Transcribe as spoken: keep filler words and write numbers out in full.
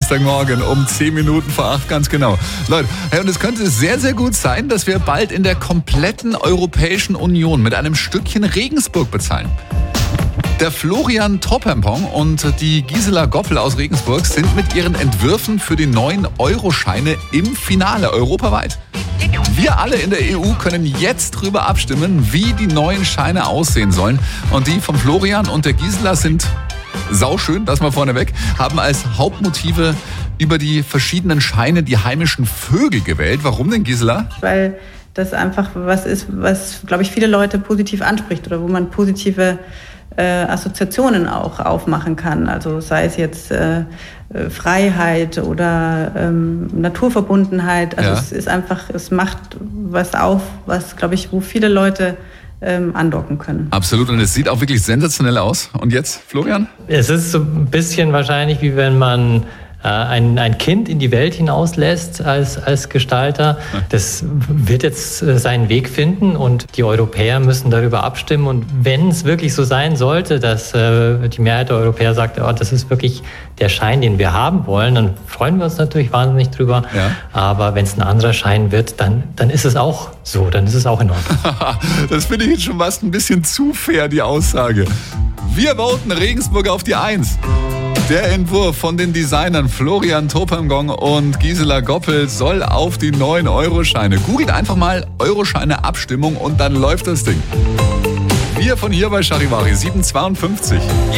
Dienstagmorgen um zehn Minuten vor acht, ganz genau. Leute, hey, und es könnte sehr, sehr gut sein, dass wir bald in der kompletten Europäischen Union mit einem Stückchen Regensburg bezahlen. Der Florian Topempong und die Gisela Goppel aus Regensburg sind mit ihren Entwürfen für die neuen Euroscheine im Finale europaweit. Wir alle in der E U können jetzt drüber abstimmen, wie die neuen Scheine aussehen sollen. Und die von Florian und der Gisela sind sauschön, das mal vorneweg, haben als Hauptmotive über die verschiedenen Scheine die heimischen Vögel gewählt. Warum denn, Gisela? Weil das einfach was ist, was, glaube ich, viele Leute positiv anspricht oder wo man positive äh, Assoziationen auch aufmachen kann. Also sei es jetzt äh, Freiheit oder ähm, Naturverbundenheit. Also ja. es ist einfach, es macht was auf, was, glaube ich, wo viele Leute ähm, andocken können. Absolut, und es sieht auch wirklich sensationell aus. Und jetzt, Florian? Es ist so ein bisschen wahrscheinlich, wie wenn man Ein, ein Kind in die Welt hinauslässt als, als Gestalter. Das wird jetzt seinen Weg finden und die Europäer müssen darüber abstimmen. Und wenn es wirklich so sein sollte, dass äh, die Mehrheit der Europäer sagt, oh, das ist wirklich der Schein, den wir haben wollen, dann freuen wir uns natürlich wahnsinnig drüber. Ja. Aber wenn es ein anderer Schein wird, dann, dann ist es auch so, dann ist es auch in Ordnung. Das finde ich jetzt schon fast ein bisschen zu fair, die Aussage. Wir voten Regensburg auf die Eins. Der Entwurf von den Designern Florian Topempong und Gisela Goppel soll auf die neuen Euroscheine. Googelt einfach mal Euroscheine-Abstimmung und dann läuft das Ding. Wir von hier bei Charivari sieben zweiundfünfzig.